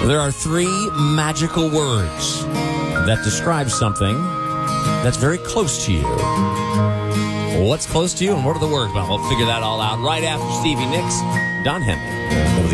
There are three magical words that describe something that's very close to you. What's close to you and what are the words? Well, we'll figure that all out right after Stevie Nicks, Don Henley,